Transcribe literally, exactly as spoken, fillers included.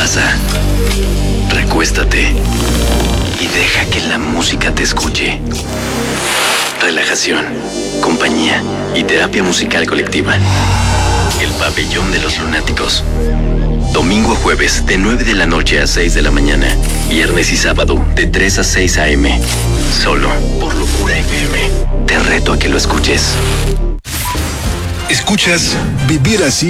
casa, recuéstate y deja que la música te escuche. Relajación, compañía y terapia musical colectiva. El Pabellón de los Lunáticos. Domingo a jueves de nueve de la noche a seis de la mañana. Viernes y sábado de tres a seis a eme. Solo por Locura F M. Te reto a que lo escuches. Escuchas Vivir Así